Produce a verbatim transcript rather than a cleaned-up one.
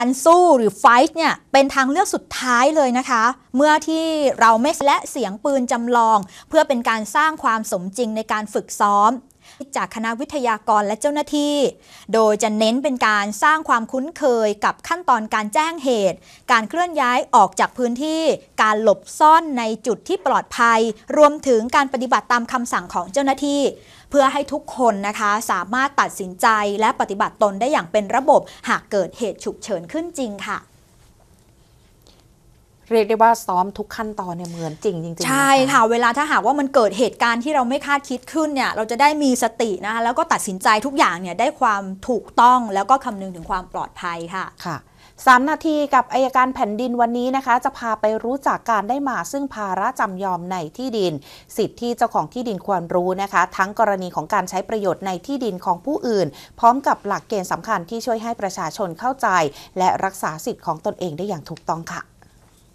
การสู้หรือไฟท์เนี่ยเป็นทางเลือกสุดท้ายเลยนะคะเมื่อที่เราไม่และเสียงปืนจำลองเพื่อเป็นการสร้างความสมจริงในการฝึกซ้อมจากคณะวิทยากรและเจ้าหน้าที่โดยจะเน้นเป็นการสร้างความคุ้นเคยกับขั้นตอนการแจ้งเหตุการเคลื่อนย้ายออกจากพื้นที่การหลบซ่อนในจุดที่ปลอดภัยรวมถึงการปฏิบัติตามคำสั่งของเจ้าหน้าที่เพื่อให้ทุกคนนะคะสามารถตัดสินใจและปฏิบัติตนได้อย่างเป็นระบบหากเกิดเหตุฉุกเฉินขึ้นจริงค่ะเรียกได้ว่าซ้อมทุกขั้นตอนเนี่ยเหมือนจริงจริงๆใช่ค่ะเวลาถ้าหากว่ามันเกิดเหตุการณ์ที่เราไม่คาดคิดขึ้นเนี่ยเราจะได้มีสตินะคะแล้วก็ตัดสินใจทุกอย่างเนี่ยได้ความถูกต้องแล้วก็คำนึงถึงความปลอดภัยค่ะค่ะสามนาทีกับอัยการแผ่นดินวันนี้นะคะจะพาไปรู้จักการได้มาซึ่งภาระจำยอมในที่ดินสิทธิที่เจ้าของที่ดินควรรู้นะคะทั้งกรณีของการใช้ประโยชน์ในที่ดินของผู้อื่นพร้อมกับหลักเกณฑ์สำคัญที่ช่วยให้ประชาชนเข้าใจและรักษาสิทธิของตนเองได้อย่างถูกต้องค่ะ